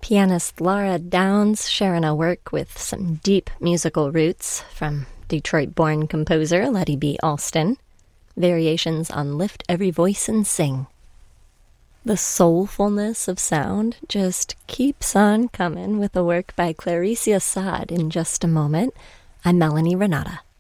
Pianist Laura Downs sharing a work with some deep musical roots from Detroit-born composer Letty B. Alston. Variations on Lift Every Voice and Sing. The soulfulness of sound just keeps on coming with a work by Claricia Saad in just a moment. I'm Melanie Renata.